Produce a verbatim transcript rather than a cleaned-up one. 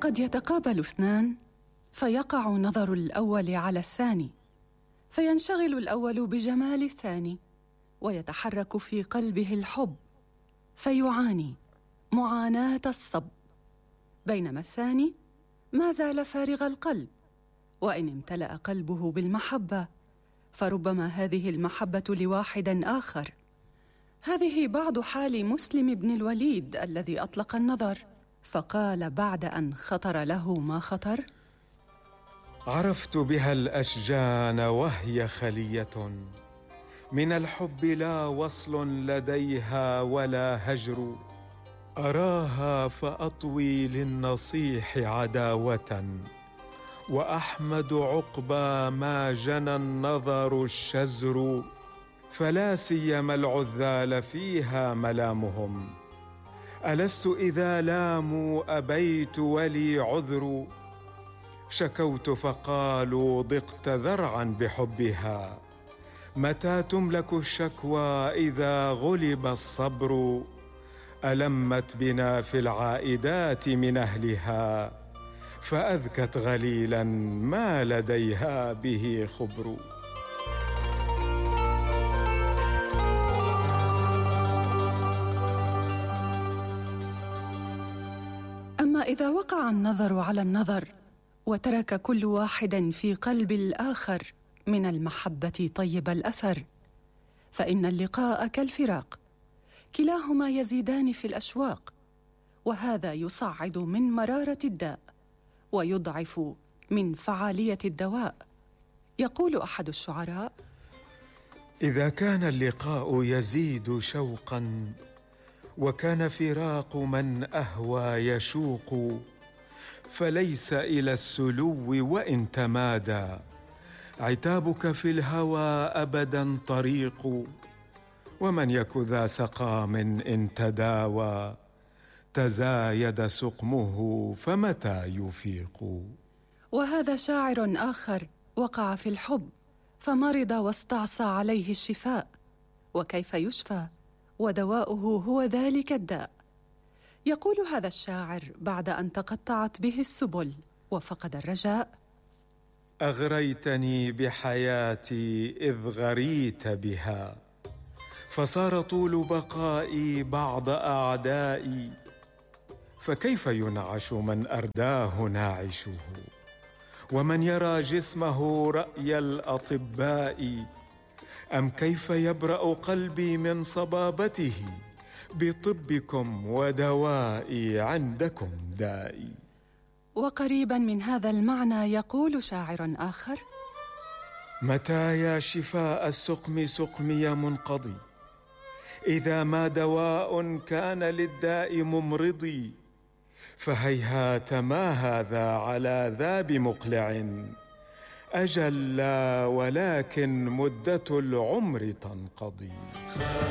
قد يتقابل اثنان فيقع نظر الأول على الثاني، فينشغل الأول بجمال الثاني ويتحرك في قلبه الحب، فيعاني معاناة الصب، بينما الثاني ما زال فارغ القلب، وإن امتلأ قلبه بالمحبة فربما هذه المحبة لواحد آخر. هذه بعض حال مسلم بن الوليد الذي أطلق النظر، فقال بعد أن خطر له ما خطر: عرفت بها الأشجان وهي خلية، من الحب لا وصل لديها ولا هجر، أراها فأطوي للنصيح عداوة، وأحمد عقبى ما جنى النظر الشزر، فلا سيما العذال فيها ملامهم، ألست إذا لاموا أبيت ولي عذر، شكوت فقالوا ضقت ذرعا بحبها، متى تملك الشكوى إذا غلب الصبر، ألمت بنا في العائدات من أهلها، فأذكت غليلا ما لديها به خبر. أما إذا وقع النظر على النظر وترك كل واحد في قلب الآخر من المحبة طيب الأثر، فإن اللقاء كالفراق، كلاهما يزيدان في الأشواق، وهذا يصعد من مرارة الداء ويضعف من فعالية الدواء. يقول أحد الشعراء: إذا كان اللقاء يزيد شوقا، وكان فراق من أهوى يشوق، فليس إلى السلو وإن تمادى، عتابك في الهوى أبدا طريق، ومن يك ذا سقام إن تداوى، تزايد سقمه فمتى يفيق. وهذا شاعر آخر وقع في الحب فمرض واستعصى عليه الشفاء، وكيف يشفى ودواؤه هو ذلك الداء. يقول هذا الشاعر بعد أن تقطعت به السبل وفقد الرجاء: أغريتني بحياتي إذ غريت بها، فصار طول بقائي بعض أعدائي، فكيف ينعش من أرداه ناعشه، ومن يرى جسمه رأي الأطباء، أم كيف يبرأ قلبي من صبابته، بطبكم ودوائي عندكم دائي. وقريبا من هذا المعنى يقول شاعر آخر: متى يا شفاء السقم سقمي منقضي، إذا ما دواء كان للداء ممرضي، فهيهات ما هذا على ذا بمقلع، أجل لا ولكن مدة العمر تنقضي.